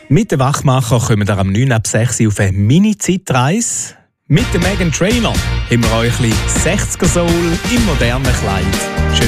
Mit den Wachmacher kommen wir am 9 ab 6 Uhr auf eine Mini-Zeitreise. Mit dem Meghan Trainor haben wir euch ein bisschen 60er Soul im modernen Kleid.